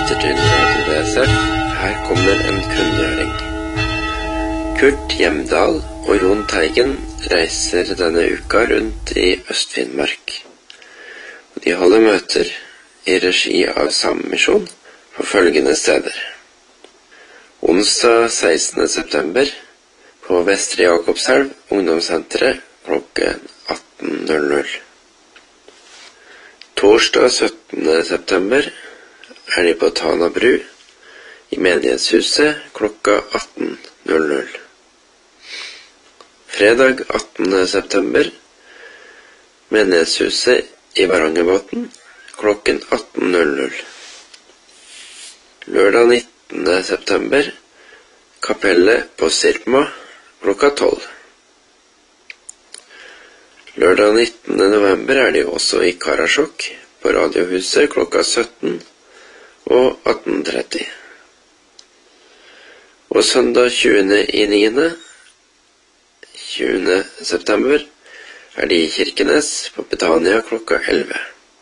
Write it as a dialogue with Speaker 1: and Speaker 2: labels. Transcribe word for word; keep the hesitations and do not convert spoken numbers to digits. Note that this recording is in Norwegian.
Speaker 1: lytter til Radio D S F. Her kommer en kunngjøring. Kurt Hjemdal og Jon Teigen reiser denne uka rundt i Øst-Finnmark. De holder møter i regi av Sammisjon på følgende steder. Onsdag sekstende september på Vestre Jakobselv ungdomssenteret klokken atten null null. Torsdag syttende september er de på Tana bru i menighetshuset klokka atten null null. Fredag attende september menighetshuset i Varangerbotn klokken atten null null. Lørdag nittende september kapellet på Sirma klokka tolv. Lørdag nittende november er de også i Karasjok på Radiohuset klokka sytten og atten tretti. Og søndag tjuende i niende, tjuende september, er de i Kirkenes på Betania klokka elleve.